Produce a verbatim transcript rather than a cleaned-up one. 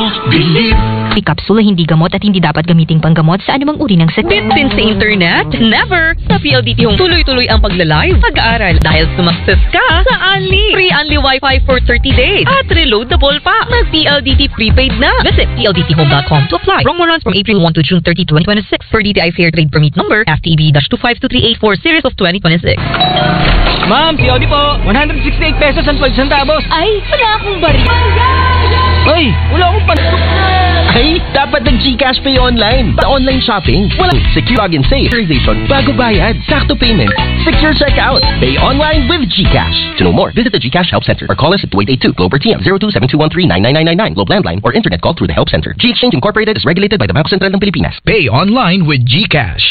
Believe. May kapsula hindi gamot at hindi dapat gamiting panggamot sa anumang uri ng sakit. Bitin sa internet? Never! Sa P L D T Home, tuloy-tuloy ang pag-live, pag-aaral dahil sumakses ka sa Unli. Free Unli Wi-Fi for thirty days at reloadable pa. Mag-P L D T prepaid na. Visit P L D T home dot com to apply. Promo runs from April first to June thirtieth, twenty twenty-six for D T I Fair Trade Permit number F T B two five two three eight four series of twenty twenty-six. Ma'am, P L D po. one hundred sixty-eight pesos and twelve centavos. Ay, wala akong baril. Ay, wala akong pan... Ay, dapat nag-GCash Pay online. Sa online shopping, walang secure login safe. Authorization, bago bayad, sakto payment, secure checkout. Pay online with GCash. To know more, visit the GCash Help Center or call us at two eight eight two Globe or T M zero two seven two one three nine nine nine nine nine Globe Landline or internet call through the Help Center. G-Exchange Incorporated is regulated by the Bangko Sentral ng Pilipinas. Pay online with GCash.